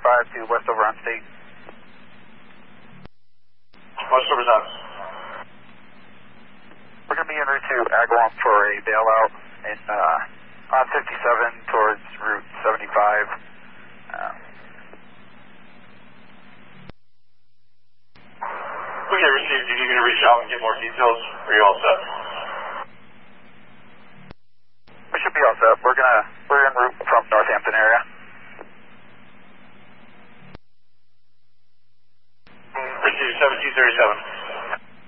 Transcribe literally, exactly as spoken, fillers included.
five to Westover on State. Westover's on. We're going to be en route to Agawam for a bailout in, uh, on fifty-seven towards Route seventy-five. Um, Okay, received. Are you going to reach out and get more details? Or are you all set? we should be all set. We're going to, we're en route from Northampton area.